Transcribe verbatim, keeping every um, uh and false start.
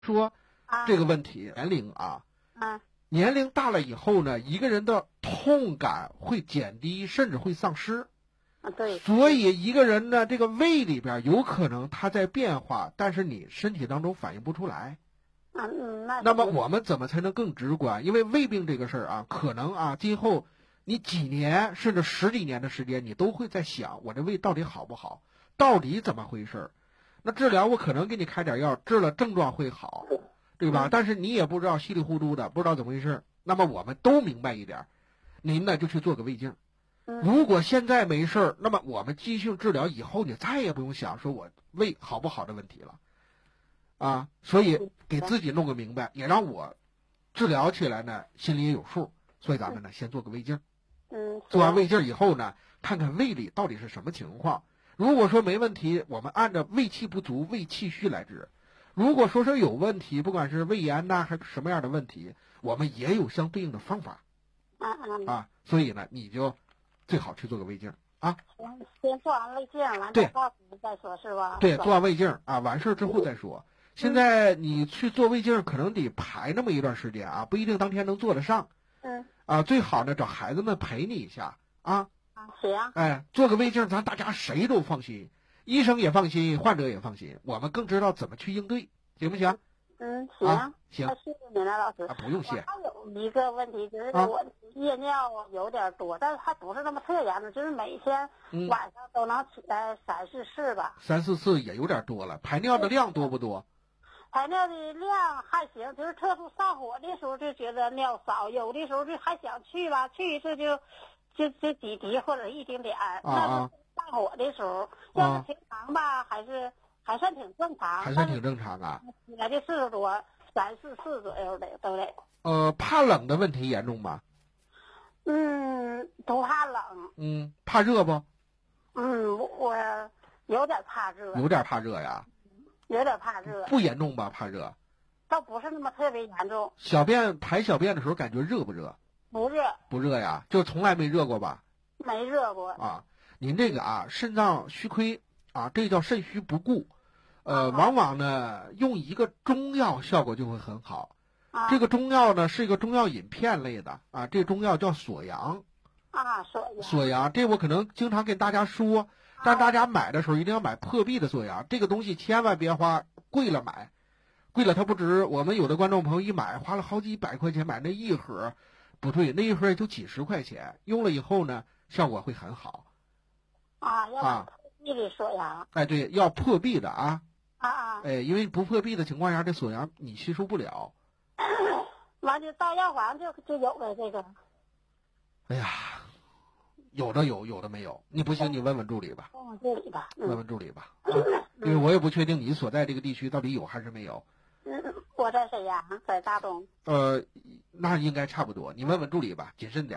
说啊这个问题，年龄啊， 啊年龄大了以后呢，一个人的痛感会减低，甚至会丧失。 啊，对， 所以一个人呢，这个胃里边有可能它在变化，但是你身体当中反应不出来。 啊嗯，那那么我们怎么才能更直观？因为胃病这个事儿啊，可能啊，今后你几年甚至十几年的时间，你都会在想，我这胃到底好不好，到底怎么回事儿？那治疗我可能给你开点药，治了症状会好，对吧？ 嗯但是你也不知道稀里糊涂的，不知道怎么回事儿。那么我们都明白一点，您呢就去做个胃镜。 嗯如果现在没事儿，那么我们继续治疗，以后你再也不用想说我胃好不好的问题了，啊，所以给自己弄个明白，也让我治疗起来呢心里也有数。所以咱们呢先做个胃镜， 嗯， 做完胃镜以后呢，看看胃里到底是什么情况。如果说没问题，我们按照胃气不足、胃气虚来治；如果说是有问题，不管是胃炎呐还是什么样的问题，我们也有相对应的方法啊啊啊。所以呢，你就最好去做个胃镜啊。 行，先做完胃镜，完对再告诉你再说，是吧？ 对， 是吧做完胃镜啊，完事儿之后再说。现在你去做胃镜，可能得排那么一段时间啊，不一定当天能做得上嗯啊。最好呢，找孩子们陪你一下啊。 啊，行， 哎，做个胃镜，咱大家谁都放心，医生也放心，患者也放心，我们更知道怎么去应对，行不行？ 嗯行， 啊行那谢谢你了，老师。 啊，不用谢我还有一个问题，就是啊我夜尿有点多，但是还不是那么特严重，就是每天嗯晚上都能起来三四次吧。 三四次也有点多了，排尿的量多不多？ 排尿的量还行，就是特殊上火的时候就觉得尿少，有的时候就还想去吧，去一次就就就几滴或者一丁点儿。 啊啊那是上火的时候，要是平常吧，还是还算挺正常， 还算挺正常啊。 起来的次数多，三四次左右的都得。 呃，怕冷的问题严重吗？ 嗯，不怕冷。 嗯，怕热不？ 嗯，我我有点怕热， 有点怕热呀。 有点怕热， 不严重吧？怕热？ 倒不是那么特别严重， 小便排小便的时候感觉热不热？ 不热， 不热呀，就从来没热过吧？ 没热过。 啊，您这个啊，肾脏虚亏啊，这叫肾虚不固。呃， 啊往往呢用一个中药效果就会很好。 啊这个中药呢是一个中药饮片类的啊，这中药叫锁阳。 啊，锁阳锁阳，这我可能经常跟大家说，但大家买的时候一定要买破壁的锁阳，这个东西千万别花贵了买，贵了它不值。我们有的观众朋友一买花了好几百块钱买那一盒，不对，那一盒也就几十块钱，用了以后呢效果会很好。 啊，要啊把地里锁阳哎，对，要破壁的啊， 啊啊， 哎，因为不破壁的情况下，这锁阳你吸收不了。 完就到药房就就有了这个。 哎呀，有的有，有的没有。你不行，你问问助理吧， 问问这里吧，嗯问问助理吧，啊，因为我也不确定你所在这个地区到底有还是没有。 嗯，我在沈阳，在大东。 呃，那应该差不多，你问问助理吧，谨慎点。